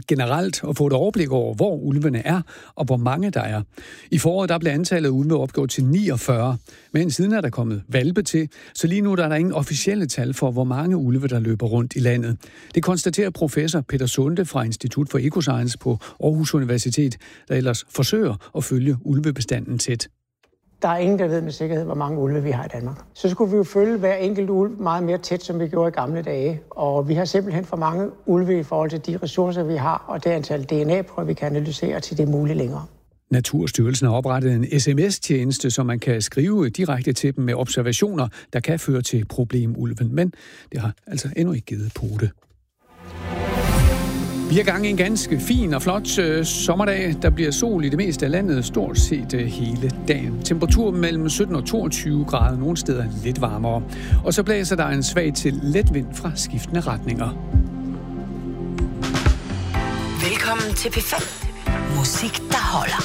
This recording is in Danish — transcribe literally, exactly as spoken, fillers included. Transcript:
helt generelt at få et overblik over, hvor ulvene er, og hvor mange der er. I foråret der blev antallet af ulve opgået til niogfyrre, men siden er der kommet hvalpe til, så lige nu der er der ingen officielle tal for, hvor mange ulve, der løber rundt i landet. Det konstaterer professor Peter Sunde fra Institut for Ecoscience på Aarhus Universitet, der ellers forsøger at følge ulvebestanden tæt. Der er ingen, der ved med sikkerhed, hvor mange ulve vi har i Danmark. Så skulle vi jo følge hver enkelt ulv meget mere tæt, som vi gjorde i gamle dage. Og vi har simpelthen for mange ulve i forhold til de ressourcer, vi har, og det antal D N A-prøver, vi kan analysere til det muligt længere. Naturstyrelsen har oprettet en sms-tjeneste, så man kan skrive direkte til dem med observationer, der kan føre til problemulven. Men det har altså endnu ikke givet pote. Vi er gang i en ganske fin og flot øh, sommerdag. Der bliver sol i det meste af landet stort set øh, hele dagen. Temperatur mellem sytten og toogtyve grader, nogle steder lidt varmere. Og så blæser der en svag til let vind fra skiftende retninger. Velkommen til P fem. Musik, der holder.